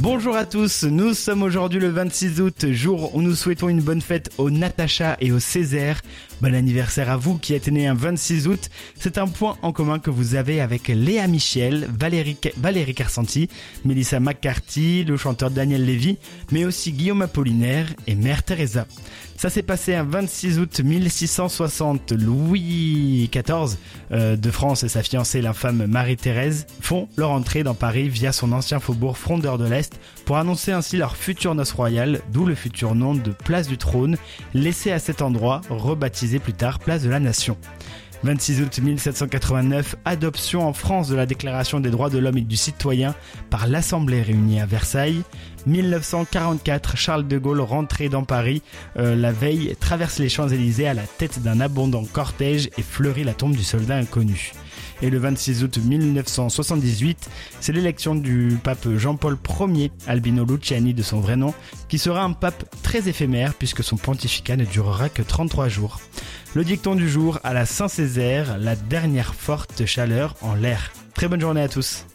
Bonjour à tous, nous sommes aujourd'hui le 26 août, jour où nous souhaitons une bonne fête aux Natacha et aux Césaire. Bon anniversaire à vous qui êtes nés un 26 août. C'est un point en commun que vous avez avec Léa Michel, Valérie Carcenti, Melissa McCarthy, le chanteur Daniel Lévy, mais aussi Guillaume Apollinaire et Mère Teresa. Ça s'est passé un 26 août 1660. Louis XIV de France et sa fiancée, l'infâme Marie-Thérèse, font leur entrée dans Paris via son ancien faubourg Frondeur de l'Est pour annoncer ainsi leur future noce royale, d'où le futur nom de Place du Trône, laissé à cet endroit, rebaptisé plus tard Place de la Nation. 26 août 1789, adoption en France de la Déclaration des droits de l'homme et du citoyen par l'Assemblée réunie à Versailles. 1944, Charles de Gaulle, rentré dans Paris la veille, traverse les Champs-Élysées à la tête d'un abondant cortège et fleurit la tombe du soldat inconnu. Et le 26 août 1978, c'est l'élection du pape Jean-Paul Ier, Albino Luciani de son vrai nom, qui sera un pape très éphémère puisque son pontificat ne durera que 33 jours. Le dicton du jour à la Saint-Césaire, la dernière forte chaleur en l'air. Très bonne journée à tous.